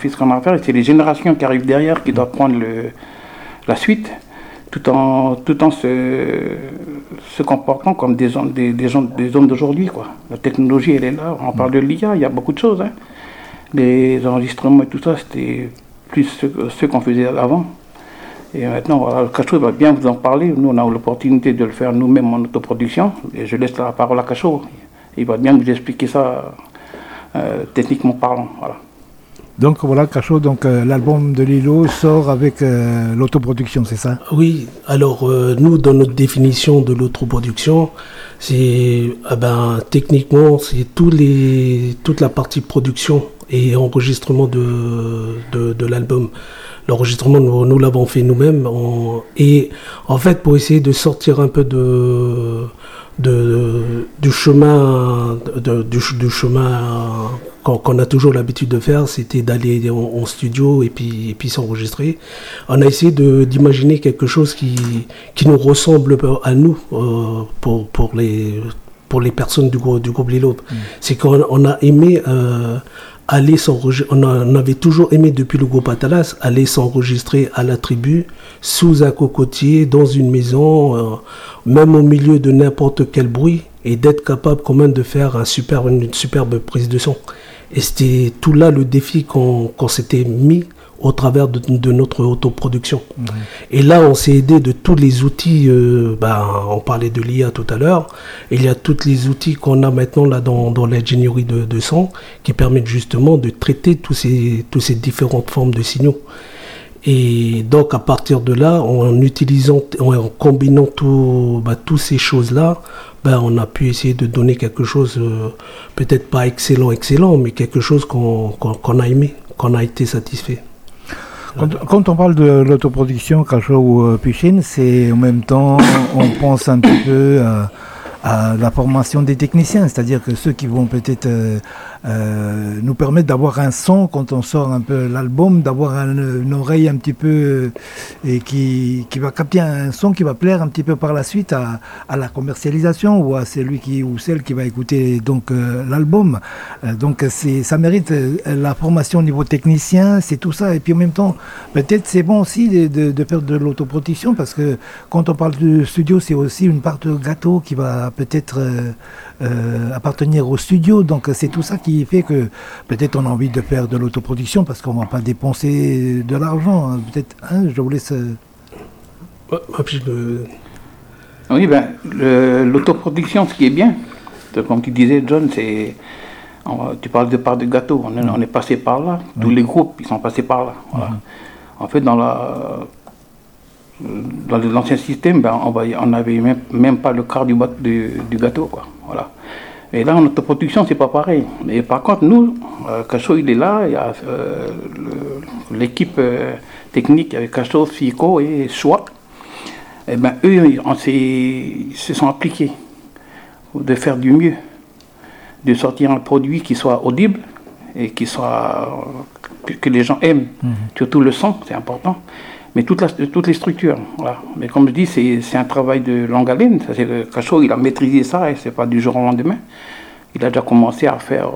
fait ce qu'on a à faire, et c'est les générations qui arrivent derrière qui doivent prendre la suite, tout en se comportant comme des hommes d'aujourd'hui, quoi. La technologie, elle est là. On parle de l'IA, il y a beaucoup de choses, hein. Les enregistrements et tout ça, c'était plus ce qu'on faisait avant. Et maintenant, voilà, le Cachot va bien vous en parler. Nous, on a l'opportunité de le faire nous-mêmes en autoproduction. Et je laisse la parole à Cachot. Il va bien vous expliquer ça techniquement parlant. Voilà. Donc voilà, Cachot, l'album de Lilo sort avec l'autoproduction, c'est ça? Oui, alors nous, dans notre définition de l'autoproduction, c'est techniquement, c'est toute la partie production et enregistrement de l'album. L'enregistrement, nous l'avons fait nous-mêmes. Et en fait, pour essayer de sortir un peu du chemin qu'on a toujours l'habitude de faire, c'était d'aller en studio et puis s'enregistrer. On a essayé d'imaginer quelque chose qui nous ressemble à nous, pour les personnes du groupe Lilo. C'est qu'on a aimé aller s'enregistrer. On avait toujours aimé, depuis le groupe Atalas, aller s'enregistrer à la tribu, sous un cocotier, dans une maison, même au milieu de n'importe quel bruit, et d'être capable quand même de faire une superbe prise de son. Et c'était tout là le défi qu'on s'était mis au travers de notre autoproduction. Et là, on s'est aidé de tous les outils. On parlait de l'IA tout à l'heure. Il y a tous les outils qu'on a maintenant là dans l'ingénierie de son, qui permettent justement de traiter tous ces différentes formes de signaux. Et donc, à partir de là, en combinant toutes ces choses-là, on a pu essayer de donner quelque chose, peut-être pas excellent, mais quelque chose qu'on a aimé, qu'on a été satisfait. Quand on parle de l'autoproduction, Cachot ou Puchine, c'est en même temps, on pense un petit peu à la formation des techniciens, c'est-à-dire que ceux qui vont peut-être nous permettre d'avoir un son quand on sort un peu l'album, d'avoir une oreille un petit peu et qui va capter un son qui va plaire un petit peu par la suite à la commercialisation ou à celui ou celle qui va écouter l'album. Donc ça mérite la formation au niveau technicien, c'est tout ça. Et puis en même temps, peut-être c'est bon aussi de faire de l'autoproduction, parce que quand on parle de studio, c'est aussi une part de gâteau qui va peut-être appartenir au studio. Donc c'est tout ça qui fait que peut-être on a envie de faire de l'autoproduction, parce qu'on ne va pas dépenser de l'argent. Peut-être, je vous laisse... Oui, l'autoproduction, ce qui est bien, comme tu disais, John, tu parles de part de gâteau. On est passé par là. Tous les groupes, ils sont passés par là. Voilà. En fait, dans l'ancien système, on n'avait même pas le quart du gâteau, quoi. Voilà. Et là, en autoproduction, c'est pas pareil. Mais par contre, nous, Cachot, il est là, il y a l'équipe technique avec Cachot, Fico et Choix. Et eux, ils se sont appliqués de faire du mieux, de sortir un produit qui soit audible et que les gens aiment. Surtout le son, c'est important. Mais toutes les structures, voilà. Mais comme je dis, c'est un travail de longue haleine. Cachot, il a maîtrisé ça, et c'est pas du jour au lendemain. Il a déjà commencé à faire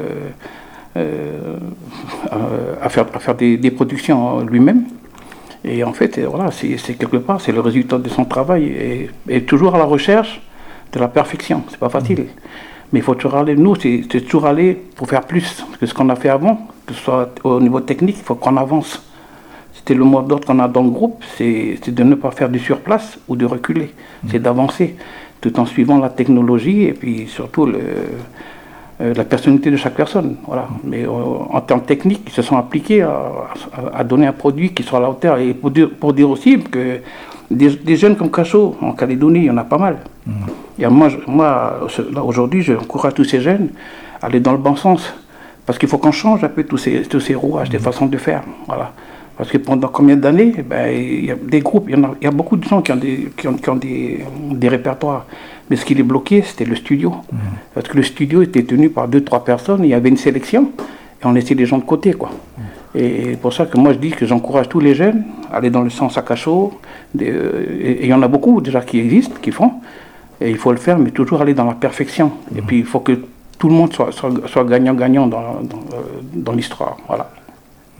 des productions lui-même. Et en fait, voilà, c'est quelque part, c'est le résultat de son travail, et toujours à la recherche de la perfection. C'est pas facile. Mais il faut toujours aller, nous, c'est toujours aller pour faire plus que ce qu'on a fait avant, que ce soit au niveau technique, il faut qu'on avance. C'était le mot d'ordre qu'on a dans le groupe, c'est de ne pas faire du surplace ou de reculer, c'est d'avancer tout en suivant la technologie et puis surtout la personnalité de chaque personne. Voilà. Mais en termes techniques, ils se sont appliqués à donner un produit qui soit à la hauteur. Et pour dire aussi que des jeunes comme Cachot en Calédonie, il y en a pas mal. Et moi là, aujourd'hui, j'encourage tous ces jeunes à aller dans le bon sens. Parce qu'il faut qu'on change un peu tous ces rouages, des façons de faire. Voilà. Parce que pendant combien d'années, il y a des groupes, il y a beaucoup de gens qui ont des répertoires. Mais ce qui les bloquait, c'était le studio. Parce que le studio était tenu par 2-3 personnes, il y avait une sélection, et on laissait les gens de côté, quoi. Et c'est pour ça que moi je dis que j'encourage tous les jeunes à aller dans le sens à Cachot. Et il y en a beaucoup déjà qui existent, qui font. Et il faut le faire, mais toujours aller dans la perfection. Et puis il faut que tout le monde soit gagnant-gagnant dans l'histoire. Voilà.